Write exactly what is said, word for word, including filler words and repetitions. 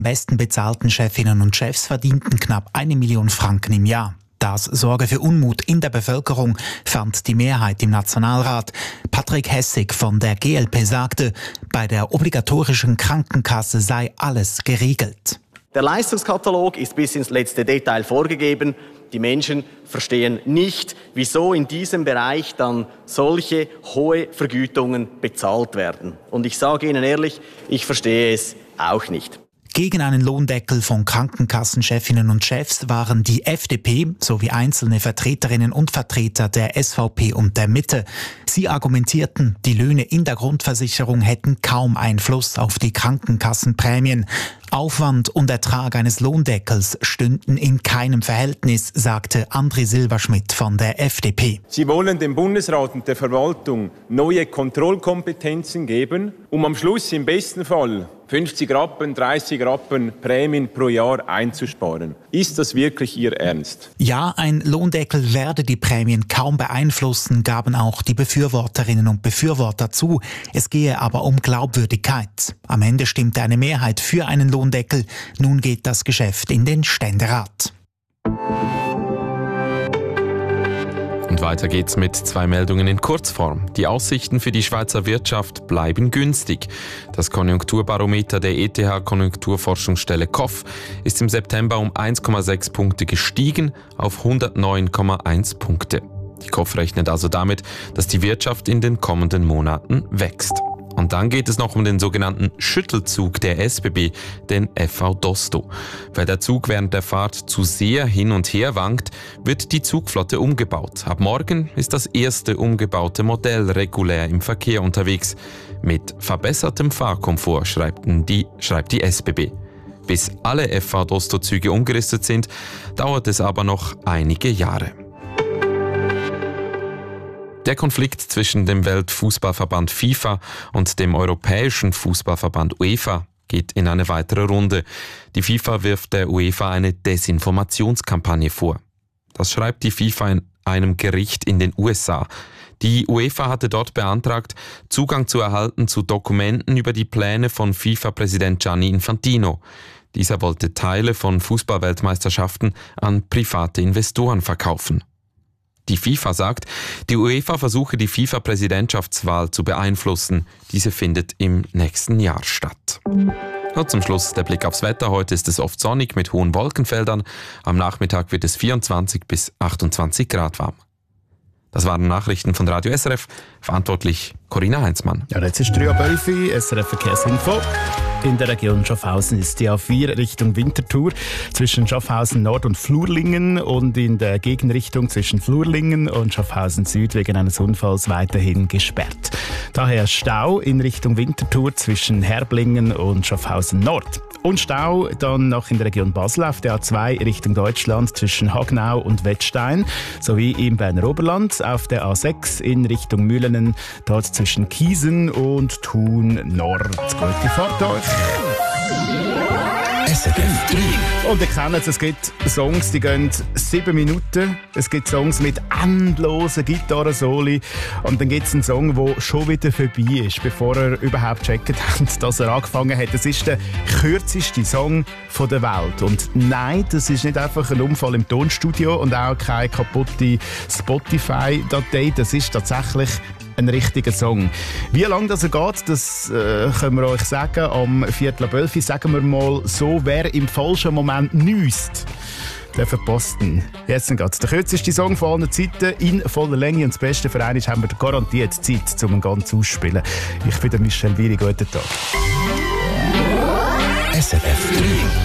Besten bezahlten Chefinnen und Chefs verdienten knapp eine Million Franken im Jahr. Das sorge für Unmut in der Bevölkerung, fand die Mehrheit im Nationalrat. Patrick Hessig von der G L P sagte, bei der obligatorischen Krankenkasse sei alles geregelt. Der Leistungskatalog ist bis ins letzte Detail vorgegeben. Die Menschen verstehen nicht, wieso in diesem Bereich dann solche hohe Vergütungen bezahlt werden. Und ich sage Ihnen ehrlich, ich verstehe es auch nicht. Gegen einen Lohndeckel von Krankenkassenchefinnen und Chefs waren die F D P sowie einzelne Vertreterinnen und Vertreter der S V P und der Mitte. Sie argumentierten, die Löhne in der Grundversicherung hätten kaum Einfluss auf die Krankenkassenprämien. Aufwand und Ertrag eines Lohndeckels stünden in keinem Verhältnis, sagte André Silberschmidt von der F D P. Sie wollen dem Bundesrat und der Verwaltung neue Kontrollkompetenzen geben, um am Schluss im besten Fall fünfzig Rappen, dreißig Rappen Prämien pro Jahr einzusparen. Ist das wirklich Ihr Ernst? Ja, ein Lohndeckel werde die Prämien kaum beeinflussen, gaben auch die Befürworterinnen und Befürworter zu. Es gehe aber um Glaubwürdigkeit. Am Ende stimmte eine Mehrheit für einen Lohndeckel. Nun geht das Geschäft in den Ständerat. Und weiter geht's mit zwei Meldungen in Kurzform. Die Aussichten für die Schweizer Wirtschaft bleiben günstig. Das Konjunkturbarometer der E T H-Konjunkturforschungsstelle K O F ist im September um eins Komma sechs Punkte gestiegen auf hundertneun Komma eins Punkte. Die K O F rechnet also damit, dass die Wirtschaft in den kommenden Monaten wächst. Und dann geht es noch um den sogenannten Schüttelzug der S B B, den F V Dosto. Weil der Zug während der Fahrt zu sehr hin und her wankt, wird die Zugflotte umgebaut. Ab morgen ist das erste umgebaute Modell regulär im Verkehr unterwegs. Mit verbessertem Fahrkomfort, schreibt die, schreibt die S B B. Bis alle F V Dosto-Züge umgerüstet sind, dauert es aber noch einige Jahre. Der Konflikt zwischen dem Weltfußballverband FIFA und dem Europäischen Fußballverband UEFA geht in eine weitere Runde. Die FIFA wirft der UEFA eine Desinformationskampagne vor. Das schreibt die FIFA in einem Gericht in den U S A. Die UEFA hatte dort beantragt, Zugang zu erhalten zu Dokumenten über die Pläne von FIFA-Präsident Gianni Infantino. Dieser wollte Teile von Fußballweltmeisterschaften an private Investoren verkaufen. Die FIFA sagt, die UEFA versuche die FIFA-Präsidentschaftswahl zu beeinflussen. Diese findet im nächsten Jahr statt. Und zum Schluss der Blick aufs Wetter. Heute ist es oft sonnig mit hohen Wolkenfeldern. Am Nachmittag wird es vierundzwanzig bis achtundzwanzig Grad warm. Das waren Nachrichten von Radio S R F. Verantwortlich Corinna Heinzmann. Ja, jetzt ist drei Uhr elf, S R F Verkehrsinfo. In der Region Schaffhausen ist die A vier Richtung Winterthur zwischen Schaffhausen Nord und Flurlingen und in der Gegenrichtung zwischen Flurlingen und Schaffhausen Süd wegen eines Unfalls weiterhin gesperrt. Daher Stau in Richtung Winterthur zwischen Herblingen und Schaffhausen Nord. Und Stau dann noch in der Region Basel auf der A zwei Richtung Deutschland zwischen Hagnau und Wettstein sowie im Berner Oberland auf der A sechs in Richtung Mühlenen, dort zwischen Kiesen und Thun Nord. Gute Fahrt euch! S R F drei. Und ihr kennt es, es gibt Songs, die gehen sieben Minuten. Es gibt Songs mit endlosen Gitarrensoli. Und dann gibt es einen Song, der schon wieder vorbei ist, bevor er überhaupt gecheckt hat, dass er angefangen hat. Das ist der kürzeste Song der Welt. Und nein, das ist nicht einfach ein Unfall im Tonstudio und auch keine kaputte Spotify-Datei. Das ist tatsächlich ein richtiger Song. Wie lange das er geht, das äh, können wir euch sagen. Am Viertel ab elf, sagen wir mal so, wer im falschen Moment niest, der verpasst ihn. Jetzt geht's. Der kürzeste Song von allen Zeiten in voller Länge und das Beste für einen ist, haben wir garantiert Zeit, um ihn ganz auszuspielen. Ich bin der Michel Wiri, guten Tag. S R F drei.